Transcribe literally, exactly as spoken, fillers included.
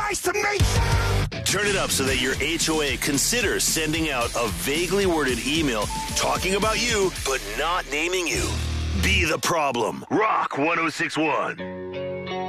nice to meet you. Turn it up so that your H O A considers sending out a vaguely worded email talking about you, but not naming you. Be the problem. Rock one oh six one.